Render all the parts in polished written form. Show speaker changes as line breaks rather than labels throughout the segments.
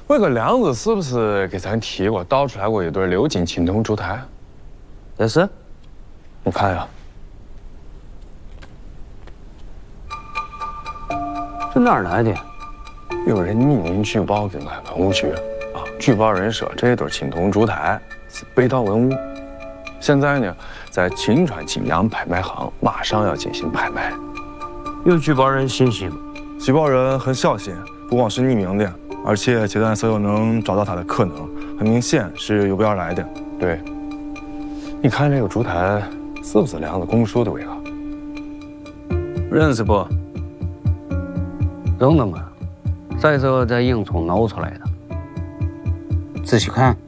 那个梁子是不是给咱提过倒出来过一对鎏金青铜烛台？
这是？
你看呀，
这哪儿来的？
有人匿名举报给俺文物局啊，举报人说这对青铜烛台是被盗文物，现在呢在秦川景阳拍卖行马上要进行拍卖。
有举报人信息吗？
举报人很小心，不光是匿名的，而且切断所有能找到他的可能，很明显是有备而来的。
对，你看这个烛台是不是梁子公说的为好？
认识不？认得嘛？再说在营从捞出来的，仔细看，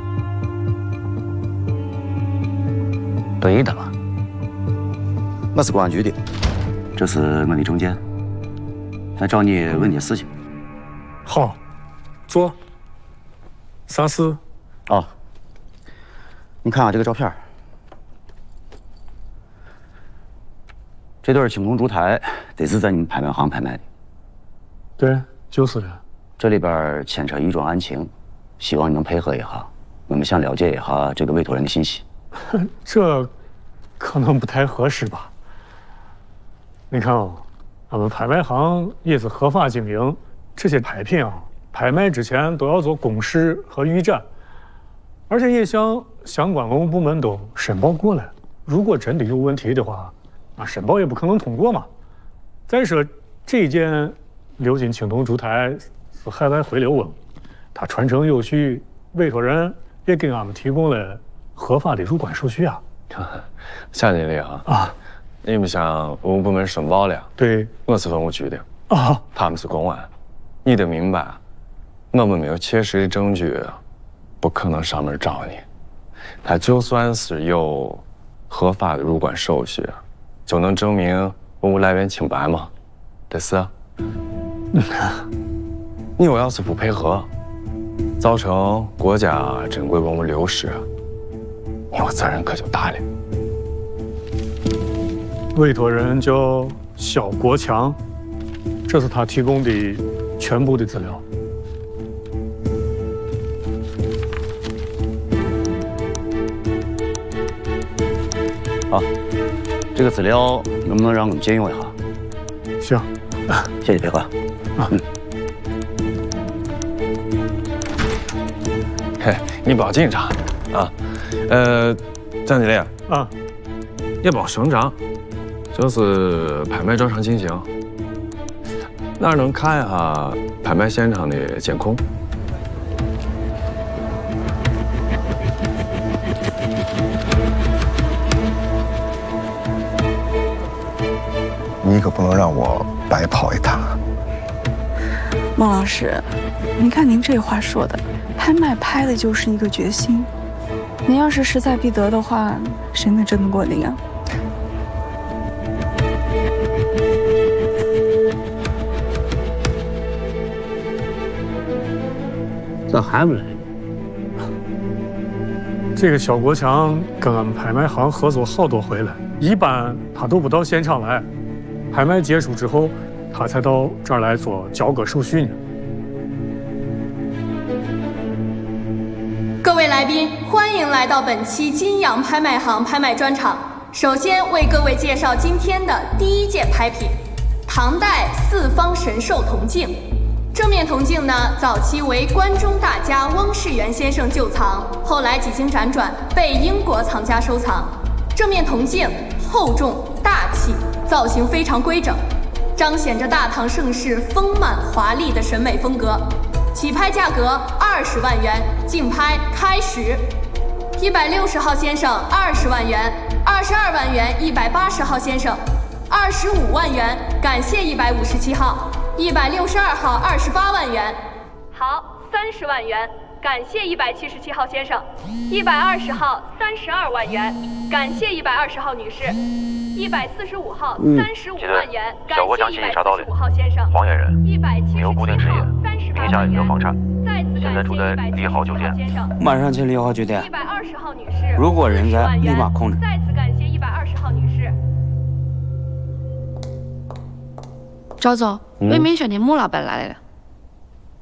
对的了。
我是公安局的，这是我的证件，来找你问点事情。
好，坐。啥事？
哦，你看啊，这个照片，这对青铜烛台得是在你们拍卖行拍卖的。
对，就是的。
这里边牵扯一桩案情，希望你能配合一下。我们想了解一下这个委托人的信息。
这可能不太合适吧？你看啊，俺们拍卖行也是合法经营，这些拍品啊，拍卖之前都要做公示和预展，而且也向相关文物部门都申报过了。如果真的有问题的话，那申报也不可能通过嘛。再说这件鎏金青铜烛台是海外回流文，它传承有序，委托人也给俺们提供了合法的入馆手续啊。
夏经理啊，你们向文物部门申报了？
对，
我是文物局的
啊，
他们是公安。你得明白，我们没有切实的证据，不可能上门找你。他就算是有合法的入馆手续，就能证明文物来源清白吗？这是。你我要是不配合，造成国家珍贵文物流失，你我责任可就大了。
委托人叫肖国强，这是他提供的全部的资料。
好，这个资料能不能让我们借用一下？
行，
谢谢配合。
嘿，你不要紧张啊。张经理
啊，
也不要声张，就是拍卖照常进行。哪儿能看一下拍卖现场的监控？
你可不能让我白跑一趟。
孟老师，您看您这话说的，拍卖拍的就是一个决心。您要是势在必得的话，谁能争得过您啊？
咋还不来？
这个肖国强跟俺们拍卖行合作好多回了，一般他都不到现场来，拍卖结束之后，他才到这儿来做交割手续呢。
各位来宾，欢迎来到本期金阳拍卖行拍卖专场。首先为各位介绍今天的第一件拍品——唐代四方神兽铜镜。这面铜镜呢，早期为关中大家翁士元先生旧藏，后来几经辗转被英国藏家收藏。这面铜镜厚重大气，造型非常规整，彰显着大唐盛世丰满华丽的审美风格。起拍价格20万元，竞拍开始。160号先生20万元，22万元180号先生，25万元，感谢157号，162号28万元。好，30万元，感谢177号先生，120号32万元，感谢120号女士，145号35万元，感谢145号先生。
黄岩人，
177
没有固定职业，名下也没有房产，现在住在利豪酒店。
马上去利豪酒店。
120号女士，
如果人在，立马控制。
再次感谢120号女士。
赵总，魏明轩的穆老板来了。